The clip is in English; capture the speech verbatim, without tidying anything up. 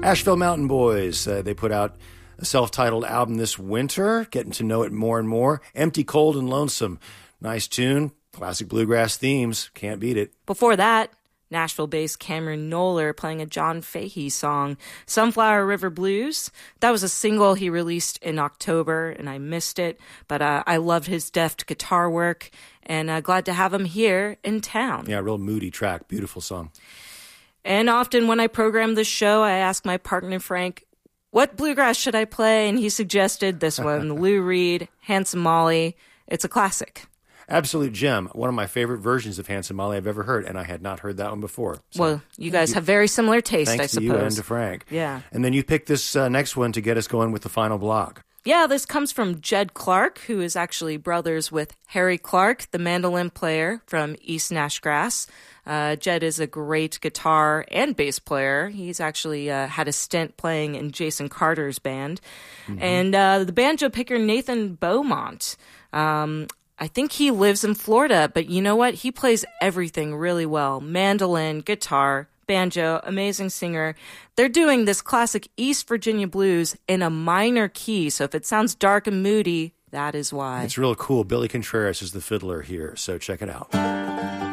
Asheville Mountain Boys, uh, they put out a self-titled album this winter, getting to know it more and more. Empty, Cold, and Lonesome. Nice tune, classic bluegrass themes, can't beat it. Before that, Nashville-based Cameron Noller playing a John Fahey song, Sunflower River Blues. That was a single he released in October, and I missed it, but uh, I loved his deft guitar work, and uh, glad to have him here in town. Yeah, real moody track, beautiful song. And often when I program this show, I ask my partner Frank, what bluegrass should I play? And he suggested this one, Lou Reed, Handsome Molly. It's a classic. Absolute gem. One of my favorite versions of Handsome Molly I've ever heard, and I had not heard that one before. So, well, you guys have very similar taste, I thanks suppose. to you and to Frank. Yeah. And then you picked this uh, next one to get us going with the final block. Yeah, this comes from Jed Clark, who is actually brothers with Harry Clark, the mandolin player from East Nashgrass. Uh, Jed is a great guitar and bass player. He's actually uh, had a stint playing in Jason Carter's band. Mm-hmm. And uh, the banjo picker Nathan Beaumont, um, I think he lives in Florida, but you know what? He plays everything really well. Mandolin, guitar, banjo, amazing singer. They're doing this classic East Virginia blues in a minor key, so if it sounds dark and moody, that is why. It's real cool. Billy Contreras is the fiddler here, so check it out.